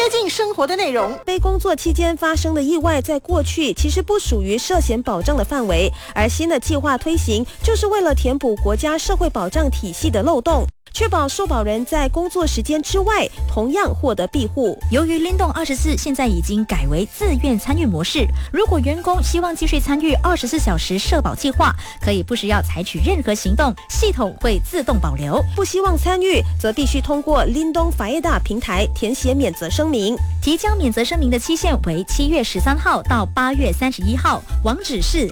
近生活的内容。 被工作期间发生的意外，在过去其实不属于涉险保障的范围，而新的计划推行，就是为了填补国家社会保障体系的漏洞，确保受保人在工作时间之外同样获得庇护。 由于灵动24现在已经改为自愿参与模式，如果员工希望继续参与24小时社保计划，可以不需要采取任何行动，系统会自动保留。 不希望参与，则必须通过 Lindong Faedah 平台填写免责声明。 提交免责声明的期限为7月13号到8月31号，网址是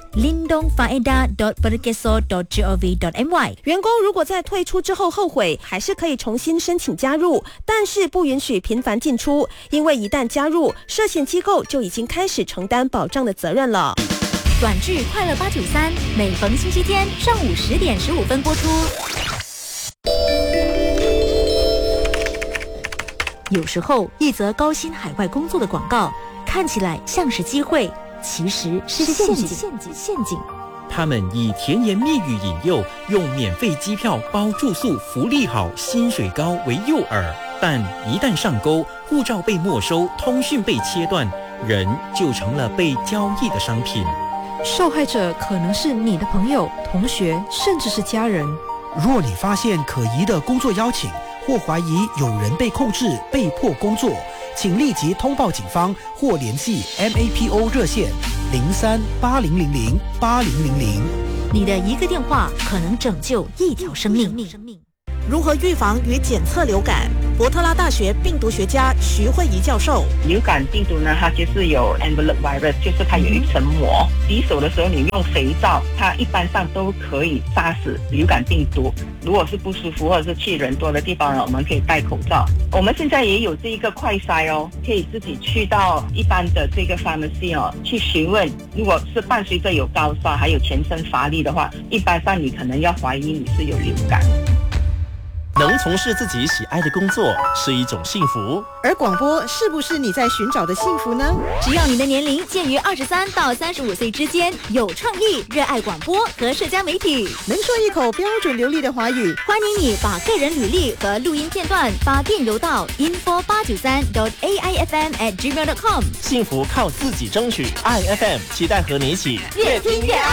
lindongfaedah.pergeso.gov.my。 员工如果在退出之后后悔，还是可以重新申请加入，但是不允许频繁进出，因为一旦加入，涉险机构就已经开始承担保障的责任了。 短剧《快乐893》每逢星期天上午10点15分播出。有时候，一则高薪海外工作的广告看起来像是机会，其实是陷阱。 他们以甜言蜜语引诱，用免费机票包住宿、福利好、薪水高为诱饵，但一旦上钩，护照被没收，通讯被切断，人就成了被交易的商品。 受害者可能是你的朋友、同学，甚至是家人。 若你发现可疑的工作邀请，或怀疑有人被控制、被迫工作，请立即通报警方或联系 MAPO 热线03-8000-8000。 你的一个电话可能拯救一条生命。 如何预防与检测流感？伯特拉大学病毒学家徐慧仪教授， 流感病毒呢，它就是有 envelope virus， 就是它有一层膜。洗手的时候你用肥皂，它一般上都可以杀死流感病毒。如果是不舒服或者是去人多的地方呢，我们可以戴口罩。我们现在也有这一个快筛哦，可以自己去到一般的这个 pharmacy 哦，去询问。如果是伴随着有高烧还有全身乏力的话，一般上你可能要怀疑你是有流感。 能从事自己喜爱的工作是一种幸福， 而广播是不是你在寻找的幸福呢？ 只要你的年龄介于23到35岁之间，有创意、热爱广播和社交媒体， 能说一口标准流利的华语， 欢迎你把个人履历和录音片段发电邮到 info893.aifm@gmail.com。 幸福靠自己争取，爱 FM 期待和你一起越听越爱。